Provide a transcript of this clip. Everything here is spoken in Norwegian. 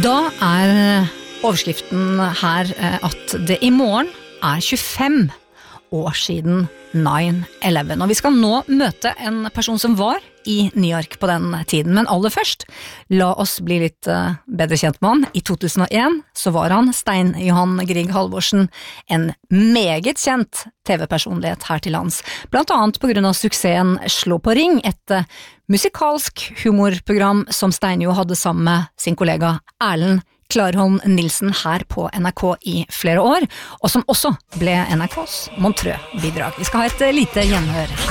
Da overskriften her at det I morgen 25 år siden 9/11, og vi skal nå møte en person som var I New York på den tiden, men aller først, la oss bli litt bedre kjent med han. I 2001 så var han, Stein Johan Grieg Halvorsen, en meget kjent TV-personlighet her til lands, blant annet på grunn av suksessen Slå på ring, et musikalsk humorprogram som Stein jo hadde sammen med sin kollega Erlend Klarholm Nilsen her på NRK I flere år, og som også ble NRKs Montreux-bidrag. Vi skal ha et lite gjenhør her.